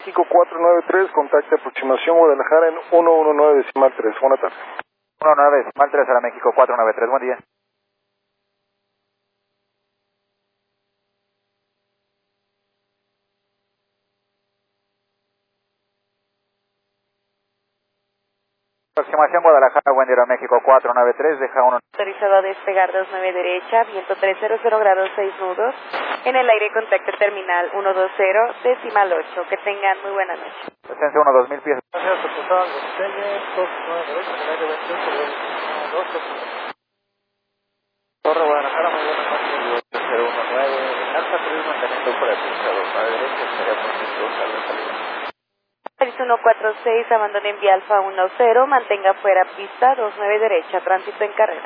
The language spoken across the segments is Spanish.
5493, contacte aproximación Guadalajara en 119.3. Buenas tardes. 19.3 a la México 493, buen día. Aproximación Guadalajara, buen día, México 493, deja 1. Autorizado a despegar 29 derecha, viento 300 grados 6 nudos, en el aire contacto terminal 120, decimal 8. Que tengan muy buena noche. Presencia 1, 2000 pies. Torre Guadalajara, muy buenas noches, 019, alfa turismo manteniendo por el pista 2 a la derecha, estaría por pista 2 a la salida. Paris 146, abandone en vía Alfa 10, mantenga fuera pista 29 derecha, tránsito en carrera.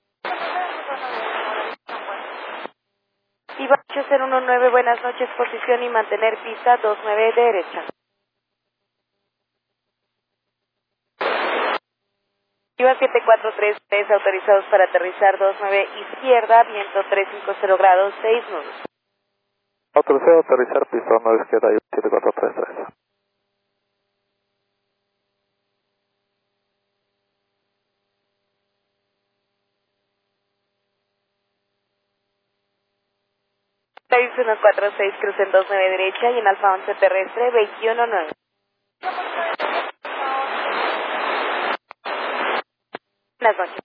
Iba 8019, buenas noches, posición y mantener pista 29 derecha. Iba 7433, autorizados para aterrizar 29 izquierda, viento 350 grados 6 nudos. Autorizado a aterrizar pista 9 izquierda y 7433. Paris 146, crucen 29 derecha y en Alfa 11 terrestre 219. Buenas noches.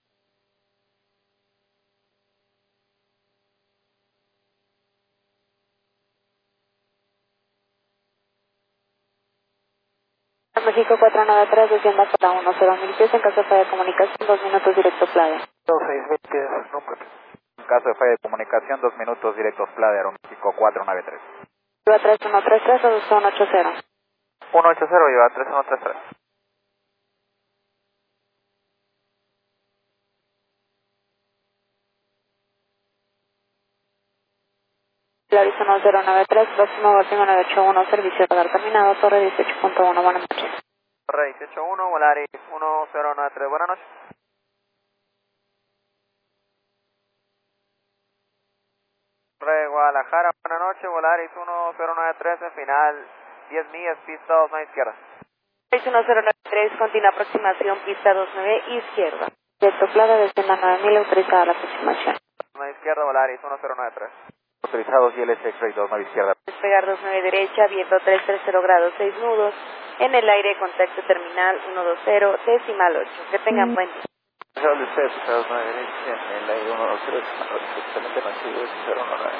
México 493, descienda para 10.000 pies, en caso de falla de comunicación, 2 minutos directo playa. 2620, número. En caso de falla de comunicación, 2 minutos directos Playa, Aeroméxico 493. Iba 3133, reducción 180. 180, lleva 3133. Claris 1093, próximo último 981, servicio radar terminado, torre 18.1, buenas noches. Torre 181, Volaris 1093, buenas noches. Torre Guadalajara, buenas noches, Volaris 1093, en final 10 millas, pista 2 izquierda. 1093, continua aproximación, pista 29 izquierda. Directo Playa, descienda 9.000, autorizada la aproximación. 2 izquierda, Volaris 1093. Autorizados y el X-Ray 2 izquierda. Despegar 29 derecha, viento 330 grados 6 nudos, en el aire contacto terminal 120, decimal 8. Que tengan buen día. Gracias a usted, 09 derecha, en el aire 123, excelente noche, 019.